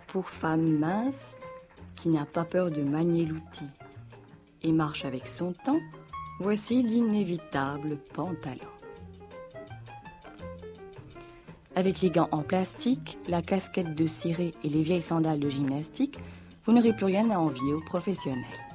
Pour femme mince qui n'a pas peur de manier l'outil et marche avec son temps, voici l'inévitable pantalon. Avec les gants en plastique, la casquette de ciré et les vieilles sandales de gymnastique, vous n'aurez plus rien à envier aux professionnels.